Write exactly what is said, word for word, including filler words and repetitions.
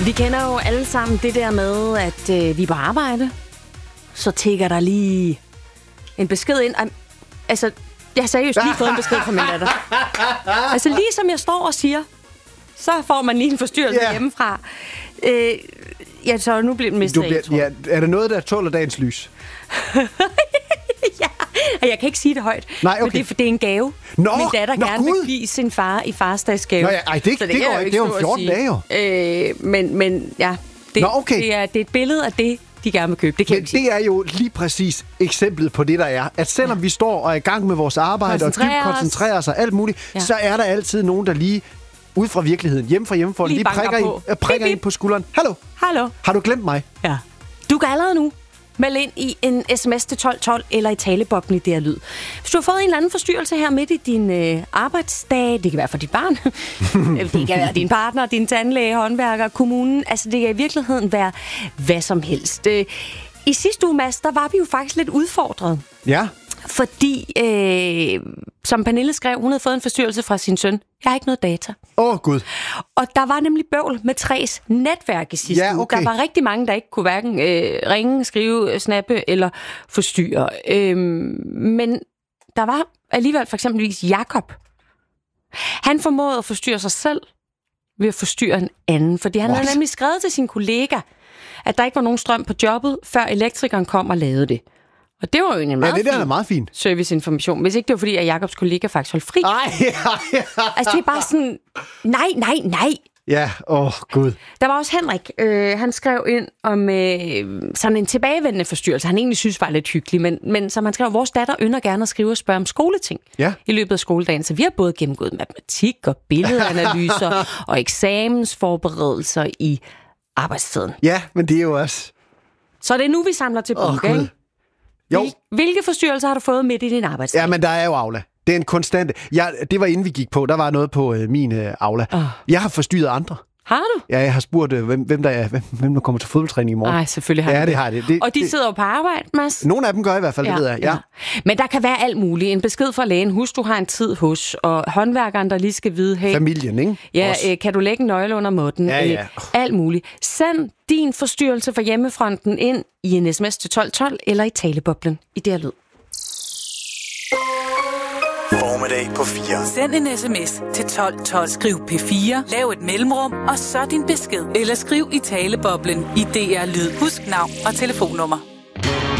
Vi kender jo alle sammen det der med, at øh, vi er på arbejde. Så tækker der lige en besked ind. Altså, jeg har seriøst lige fået en besked fra min datter. Altså, lige som jeg står og siger, så får man lige en forstyrrelse yeah. hjemmefra. Øh, ja, så nu bliver den mistet af, ja, er der noget, der tåler dagens lys? Ja, og jeg kan ikke sige det højt. Nej, okay. Men det er, for det er en gave. Nå, min datter nå, gerne Gud. vil give sin far i farsdagsgave. Nå ja, ej, det, det, det går ikke. Det er jo fjorten dage jo. Øh, men, men ja, det, nå, okay. det, er, det er et billede af det, de gerne vil købe. Det kan men det er jo lige præcis eksemplet på det, der er. At selvom ja. vi står og er i gang med vores arbejde og dybt koncentrerer os og alt muligt, ja. så er der altid nogen, der lige ud fra virkeligheden, hjemme fra hjemmefra, lige, lige prikker, ind, øh, prikker ind på skulderen. Hallo? Hallo? Har du glemt mig? Ja. Du kan allerede nu meld ind i en sms til tolv tolv eller i taleboksen i D R Lyd. Hvis du har fået en eller anden forstyrrelse her midt i din øh, arbejdsdag, det kan være for dit barn, det kan være din partner, din tandlæge, håndværker, kommunen, altså det kan i virkeligheden være hvad som helst. Øh, I sidste uge, Mads, der var vi jo faktisk lidt udfordret. Ja. Fordi, øh, som Pernille skrev, hun havde fået en forstyrrelse fra sin søn. Jeg har ikke noget data. Åh, oh, Gud. Og der var nemlig bøvl med Tres netværk i sidste ja, okay. uge. Der var rigtig mange, der ikke kunne hverken øh, ringe, skrive, snappe eller forstyrre. Øh, men der var alligevel for eksempelvis Jakob. Han formåede at forstyrre sig selv ved at forstyrre en anden. Fordi han What? havde nemlig skrevet til sin kollega, at der ikke var nogen strøm på jobbet, før elektrikeren kom og lavede det. Og det var jo en meget, ja, det der fin er meget fint serviceinformation. Hvis ikke det var fordi, at Jakobs kollega faktisk holdt fri. Ej, ja, ja. Altså, det er bare sådan, nej, nej, nej. Ja, åh, oh, Gud. Der var også Henrik. Øh, han skrev ind om øh, sådan en tilbagevendende forstyrrelse. Han egentlig synes var lidt hyggelig, men, men som han skrev, vores datter ynder gerne at skrive og spørge om skoleting ja. i løbet af skoledagen. Så vi har både gennemgået matematik og billedanalyser og eksamensforberedelser i arbejdstiden. Ja, men det er jo også... Så det er nu, vi samler til bunke, oh, ikke? Jo. Hvilke forstyrrelser har du fået midt i din arbejdsdag? Ja, men der er jo Aula. Det er en konstante. Jeg, det var inden vi gik på. Der var noget på øh, min øh, Aula. Oh. Jeg har forstyrret andre. Har du? Ja, jeg har spurgt, øh, hvem, hvem, der er, hvem, hvem der kommer til fodboldtræning i morgen. Nej, selvfølgelig har ja, det. det har det. det og de det, sidder jo på arbejde, Mads. Nogle af dem gør i hvert fald, ja, det ved jeg. Ja. Ja. Men der kan være alt muligt. En besked fra lægen. Husk, du har en tid hos. Og håndværkeren, der lige skal vide, hey, familien, ikke? Ja, øh, kan du lægge en nøgle under måtten? Ja, ja. Øh, alt muligt. Send din forstyrrelse fra hjemmefronten ind i en sms til tolv tolv eller i taleboblen i D R Lyd. Formiddag på fire. Send en sms til tolv tolv. Skriv P fire. Lav et mellemrum, og så din besked. Eller skriv i taleboblen i D R Lyd. Husk navn og telefonnummer.